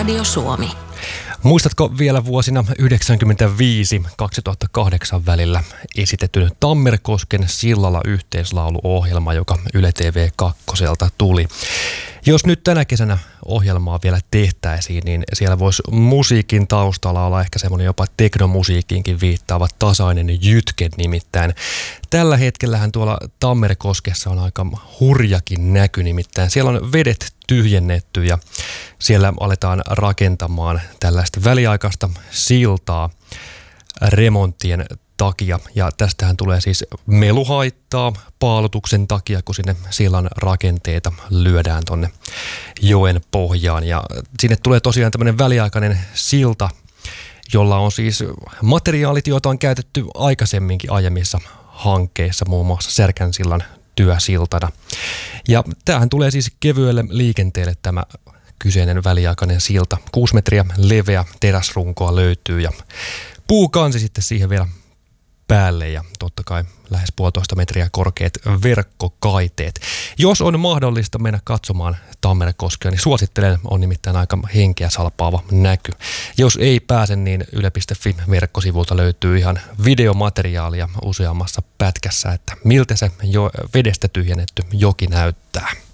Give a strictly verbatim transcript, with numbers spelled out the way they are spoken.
Radio Suomi. Muistatko vielä vuosina yhdeksänkymmentäviisi kaksituhattakahdeksan välillä esitetyn Tammerkosken sillalla yhteislauluohjelma, joka Yle T V kakkoselta tuli? Jos nyt tänä kesänä ohjelmaa vielä tehtäisiin, niin siellä voisi musiikin taustalla olla ehkä semmoinen jopa teknomusiikkiinkin viittaava tasainen jytke nimittäin. Tällä hetkellähän tuolla Tammerkoskessa on aika hurjakin näky nimittäin. Siellä on vedet tyhjennetty ja siellä aletaan rakentamaan tällaista väliaikaista siltaa remonttien takia. Ja tästähän tulee siis meluhaittaa paalutuksen takia, kun sinne sillan rakenteita lyödään tonne joen pohjaan. Ja sinne tulee tosiaan tämmöinen väliaikainen silta, jolla on siis materiaalit, joita on käytetty aikaisemminkin aiemmissa hankkeissa, muun muassa Särkänsillan työsiltana. Ja tämähän tulee siis kevyelle liikenteelle tämä kyseinen väliaikainen silta. Kuusi metriä leveä teräsrunkoa löytyy ja puukansi sitten siihen vielä päälle ja totta kai lähes puolitoista metriä korkeat verkkokaiteet. Jos on mahdollista mennä katsomaan Tammerkoskea, niin suosittelen, on nimittäin aika henkeä salpaava näky. Jos ei pääse, niin yle piste fi verkkosivulta löytyy ihan videomateriaalia useammassa pätkässä, että miltä se jo vedestä tyhjennetty joki näyttää.